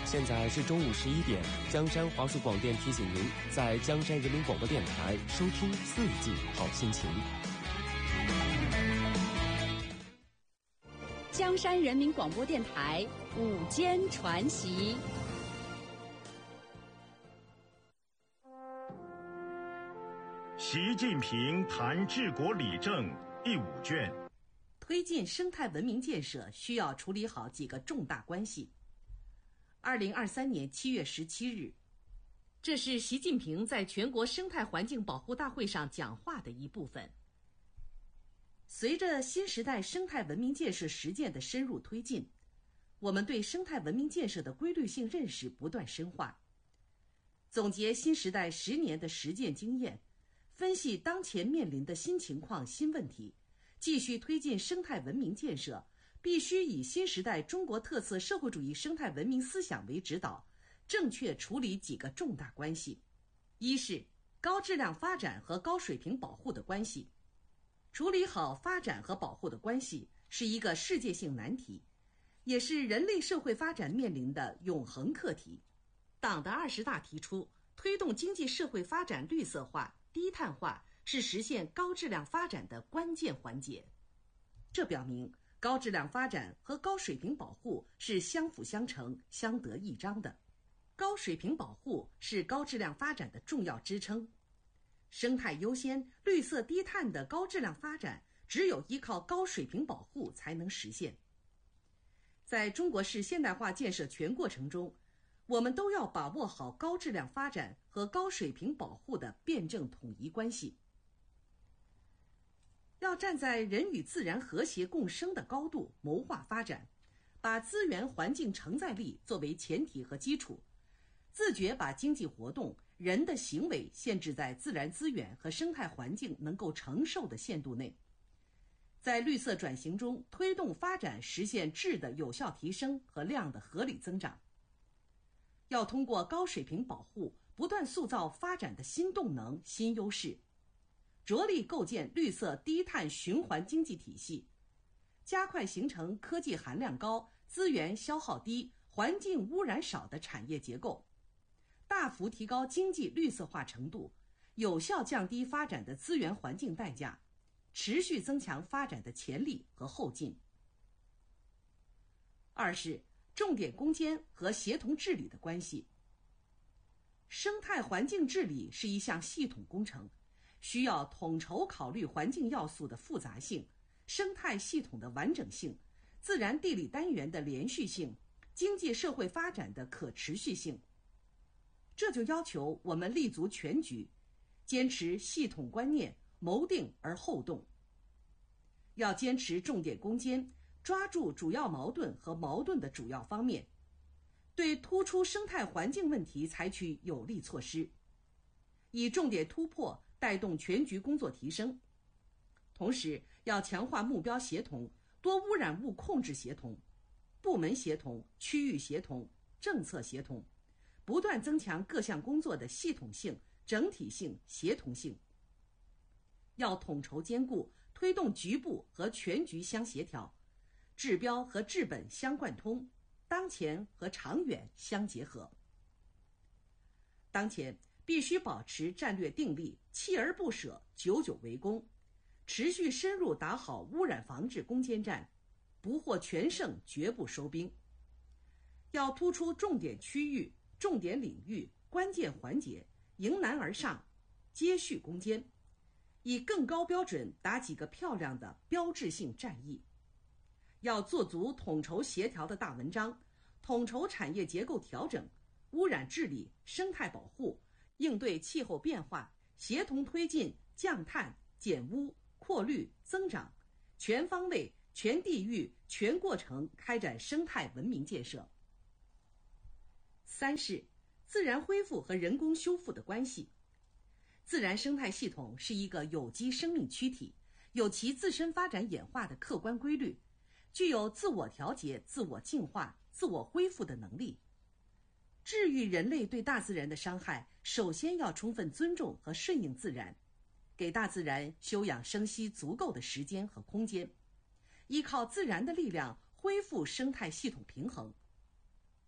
现在是中午11点，江山华数广电提醒您，在江山人民广播电台收听四季好心情。 江山人民广播电台午间传习。 习近平谈治国理政第5卷。 推进生态文明建设需要处理好几个重大关系。2023年7月17日，这是习近平在全国生态环境保护大会上讲话的一部分。随着新时代生态文明建设实践的深入推进，我们对生态文明建设的规律性认识不断深化。总结新时代10年的实践经验，分析当前面临的新情况、新问题，继续推进生态文明建设，必须以新时代中国特色社会主义生态文明思想为指导，正确处理几个重大关系。一是高质量发展和高水平保护的关系。处理好发展和保护的关系是一个世界性难题，也是人类社会发展面临的永恒课题。党的20大提出，推动经济社会发展绿色化、低碳化是实现高质量发展的关键环节。这表明高质量发展和高水平保护是相辅相成、相得益彰的。高水平保护是高质量发展的重要支撑。生态优先、绿色低碳的高质量发展，只有依靠高水平保护才能实现。在中国式现代化建设全过程中，我们都要把握好高质量发展和高水平保护的辩证统一关系。要站在人与自然和谐共生的高度谋划发展，把资源环境承载力作为前提和基础，自觉把经济活动、人的行为限制在自然资源和生态环境能够承受的限度内，在绿色转型中推动发展实现质的有效提升和量的合理增长。要通过高水平保护，不断塑造发展的新动能、新优势，着力构建绿色低碳循环经济体系，加快形成科技含量高、资源消耗低、环境污染少的产业结构，大幅提高经济绿色化程度，有效降低发展的资源环境代价，持续增强发展的潜力和后劲。二是重点攻坚和协同治理的关系。生态环境治理是一项系统工程，需要统筹考虑环境要素的复杂性、生态系统的完整性、自然地理单元的连续性、经济社会发展的可持续性。这就要求我们立足全局，坚持系统观念，谋定而后动。要坚持重点攻坚，抓住主要矛盾和矛盾的主要方面，对突出生态环境问题采取有力措施，以重点突破带动全局工作提升。同时要强化目标协同、多污染物控制协同、部门协同、区域协同、政策协同，不断增强各项工作的系统性、整体性、协同性。要统筹兼顾，推动局部和全局相协调，治标和治本相贯通，当前和长远相结合。当前必须保持战略定力，锲而不舍，久久为功，持续深入打好污染防治攻坚战，不获全胜绝不收兵。要突出重点区域、重点领域、关键环节，迎难而上，接续攻坚，以更高标准打几个漂亮的标志性战役。要做足统筹协调的大文章，统筹产业结构调整、污染治理、生态保护、应对气候变化，协同推进降碳、减污、扩绿、增长，全方位、全地域、全过程开展生态文明建设。三是自然恢复和人工修复的关系。自然生态系统是一个有机生命躯体，有其自身发展演化的客观规律，具有自我调节、自我净化、自我恢复的能力。治愈人类对大自然的伤害，首先要充分尊重和顺应自然，给大自然休养生息足够的时间和空间，依靠自然的力量恢复生态系统平衡。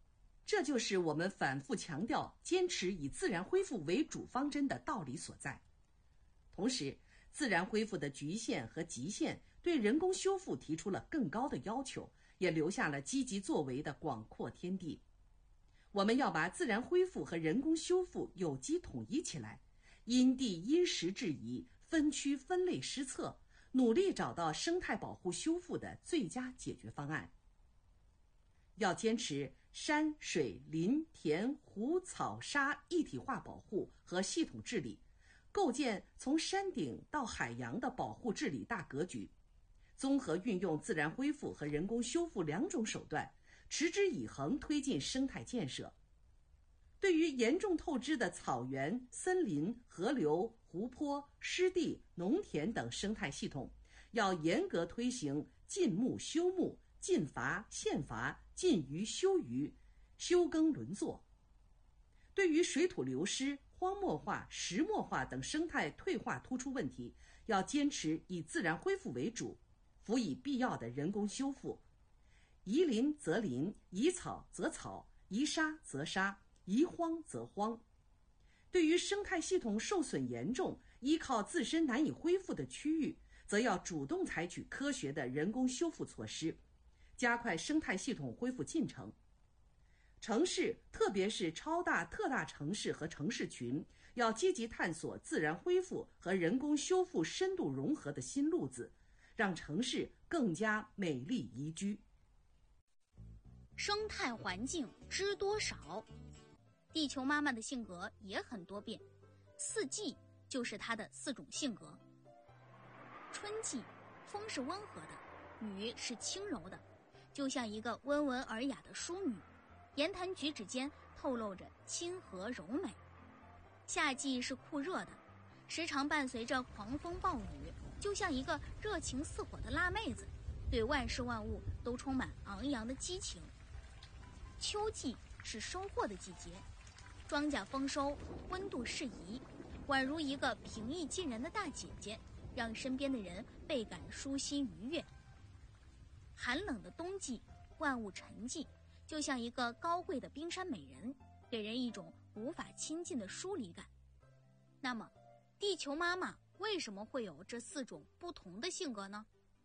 这就是我们反复强调坚持以自然恢复为主方针的道理所在。同时，自然恢复的局限和极限对人工修复提出了更高的要求，也留下了积极作为的广阔天地。我们要把自然恢复和人工修复有机统一起来，因地因时制宜，分区分类施策，努力找到生态保护修复的最佳解决方案。要坚持山水林田湖草沙一体化保护和系统治理，构建从山顶到海洋的保护治理大格局，综合运用自然恢复和人工修复两种手段，持之以恒推进生态建设。对于严重透支的草原、森林、河流、湖泊、湿地、农田等生态系统，要严格推行禁牧休牧、禁伐限伐、禁渔休渔、休耕轮作。对于水土流失、荒漠化、石墨化等生态退化突出问题，要坚持以自然恢复为主，辅以必要的人工修复。宜林则林，宜草则草，宜沙则沙，宜荒则荒。对于生态系统受损严重、依靠自身难以恢复的区域，则要主动采取科学的人工修复措施，加快生态系统恢复进程。城市，特别是超大、特大城市和城市群，要积极探索自然恢复和人工修复深度融合的新路子，让城市更加美丽宜居。 生态环境知多少？地球妈妈的性格也很多变，四季就是她的4种性格。春季，风是温和的，雨是轻柔的，就像一个温文尔雅的淑女，言谈举止间透露着亲和柔美。夏季是酷热的，时常伴随着狂风暴雨，就像一个热情似火的辣妹子，对万事万物都充满昂扬的激情。秋季是收获的季节，庄稼丰收，温度适宜，宛如一个平易近人的大姐姐，让身边的人倍感舒心愉悦。寒冷的冬季，万物沉寂，就像一个高贵的冰山美人，给人一种无法亲近的疏离感。那么，地球妈妈为什么会有这4种不同的性格呢？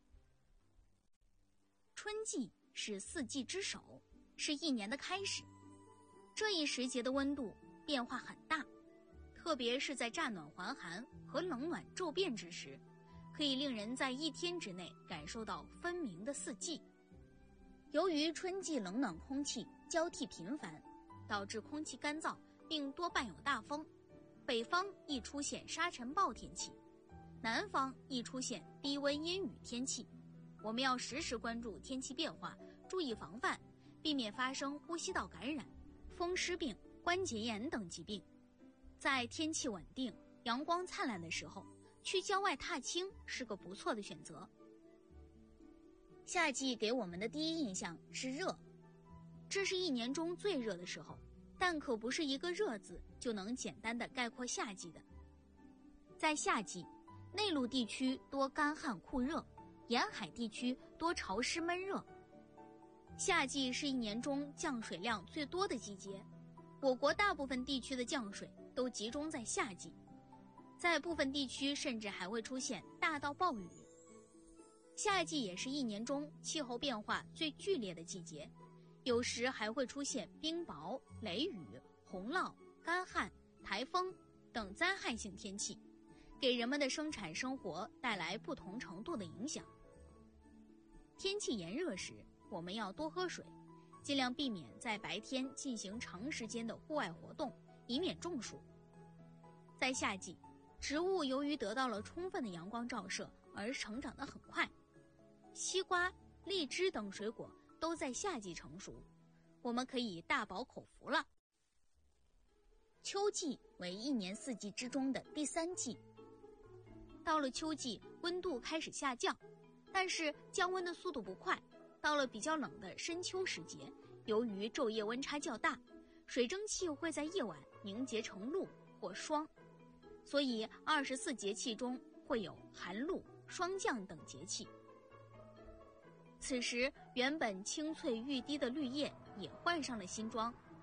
春季是4季之首，是一年的开始。这一时节的温度变化很大，特别是在乍暖还寒和冷暖骤变之时，可以令人在1天之内感受到分明的4季。由于春季冷暖空气交替频繁，导致空气干燥并多伴有大风，北方易出现沙尘暴天气，南方易出现低温阴雨天气。我们要时时关注天气变化，注意防范，避免发生呼吸道感染、风湿病、关节炎等疾病。在天气稳定、阳光灿烂的时候，去郊外踏青是个不错的选择。夏季给我们的第一印象是热，这是一年中最热的时候，但可不是一个热字就能简单的概括夏季的。在夏季，内陆地区多干旱酷热，沿海地区多潮湿闷热。夏季是一年中降水量最多的季节，我国大部分地区的降水都集中在夏季，在部分地区甚至还会出现大到暴雨。夏季也是一年中气候变化最剧烈的季节，有时还会出现冰雹、雷雨、洪涝、干旱、台风等灾害性天气，给人们的生产生活带来不同程度的影响。天气炎热时，我们要多喝水，尽量避免在白天进行长时间的户外活动，以免中暑。在夏季，植物由于得到了充分的阳光照射而成长得很快，西瓜、荔枝等水果都在夏季成熟，我们可以大饱口福了。秋季为一年4季之中的第3季。到了秋季，温度开始下降，但是降温的速度不快。到了比较冷的深秋时节，由于昼夜温差较大，水蒸气会在夜晚凝结成露或霜，所以24节气中会有寒露、霜降等节气。此时，原本青翠欲滴的绿叶也换上了新装，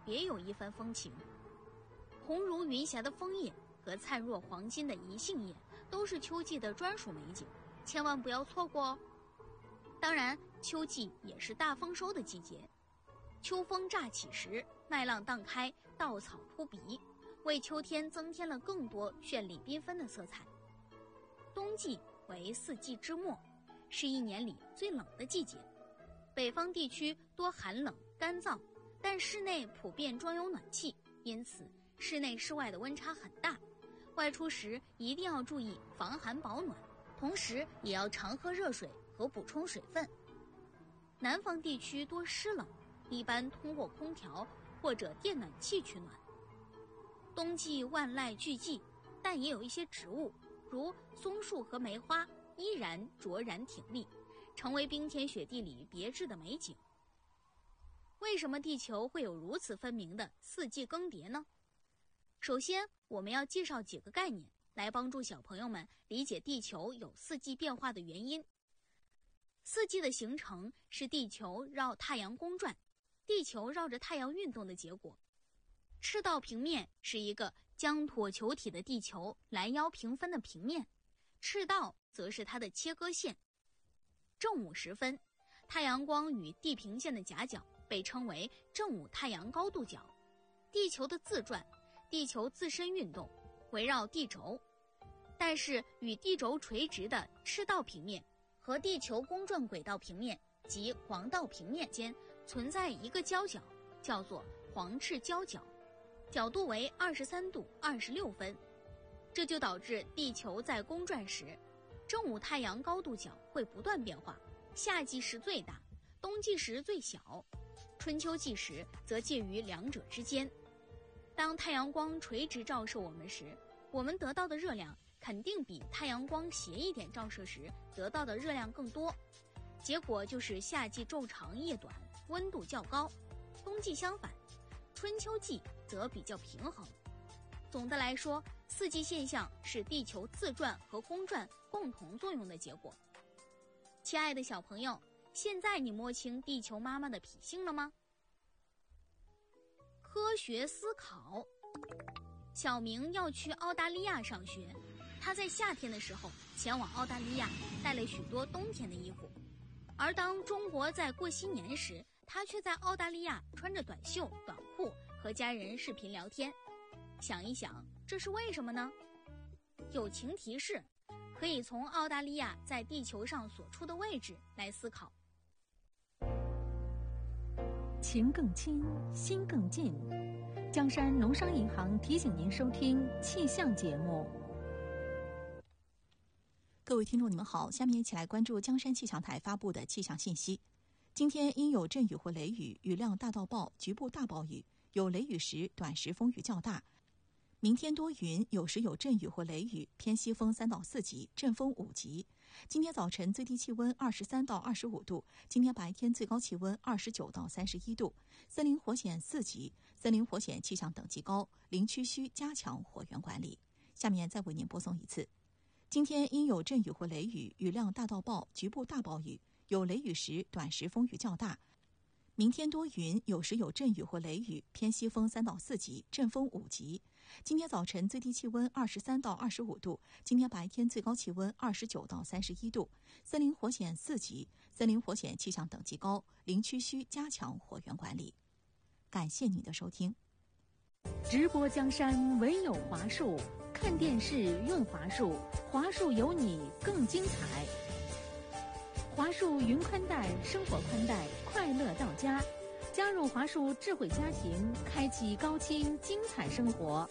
别有一番风情。红如云霞的枫叶和灿若黄金的银杏叶都是秋季的专属美景，千万不要错过哦。当然，秋季也是大丰收的季节，秋风乍起时，麦浪荡开，稻草扑鼻，为秋天增添了更多绚丽缤纷的色彩。冬季为四季之末，是一年里最冷的季节。北方地区多寒冷干燥，但室内普遍装有暖气，因此室内室外的温差很大。外出时一定要注意防寒保暖，同时也要常喝热水和补充水分。南方地区多湿冷，一般通过空调或者电暖气取暖。冬季万籁俱寂，但也有一些植物，如松树和梅花，依然卓然挺立，成为冰天雪地里别致的美景。为什么地球会有如此分明的四季更迭呢？首先，我们要介绍几个概念，来帮助小朋友们理解地球有四季变化的原因。四季的形成是地球绕太阳公转，地球绕着太阳运动的结果。赤道平面是一个将椭球体的地球拦腰平分的平面，赤道则是它的切割线。正午时分，太阳光与地平线的夹角被称为正午太阳高度角。地球的自转，地球自身运动，围绕地轴，但是与地轴垂直的赤道平面和地球公转轨道平面及黄道平面间存在一个交角，叫做黄赤交角，角度为23度26分。这就导致地球在公转时，正午太阳高度角会不断变化，夏季时最大，冬季时最小，春秋季时则介于两者之间。当太阳光垂直照射我们时，我们得到的热量肯定比太阳光斜一点照射时得到的热量更多，结果就是夏季昼长夜短，温度较高。冬季相反，春秋季则比较平衡。总的来说，四季现象是地球自转和公转共同作用的结果。亲爱的小朋友，现在你摸清地球妈妈的脾性了吗？科学思考。小明要去澳大利亚上学，他在夏天的时候前往澳大利亚，带了许多冬天的衣服。而当中国在过新年时，他却在澳大利亚穿着短袖短裤和家人视频聊天。想一想，这是为什么呢？友情提示，可以从澳大利亚在地球上所处的位置来思考。 情更亲，心更近。江山农商银行提醒您收听气象节目。 各位听众，你们好，下面一起来关注江山气象台发布的气象信息。今天因有阵雨或雷雨，雨量大到暴，局部大暴雨，有雷雨时短时风雨较大。明天多云，有时有阵雨或雷雨，偏西风3到4级，阵风5级。今天早晨最低气温23到25度，今天白天最高气温29到31度，森林火险4级，森林火险气象等级高，林区需加强火源管理。下面再为您播送一次。今天因有阵雨或雷雨，雨量大到暴，局部大暴雨，有雷雨时短时风雨较大。明天多云，有时有阵雨或雷雨，偏西风3到4级，阵风5级。今天早晨最低气温23到25度，今天白天最高气温29到31度，森林火险4级，森林火险气象等级高，林区需加强火源管理。感谢您的收听。 直播江山唯有华数，看电视用华数，华数有你更精彩。华数云宽带，生活宽带，快乐到家。加入华数智慧家庭，开启高清精彩生活。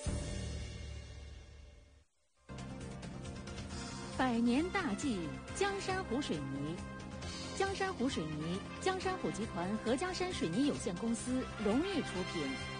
百年大计，江山湖水泥。江山湖水泥，江山湖集团和江山水泥有限公司荣誉出品。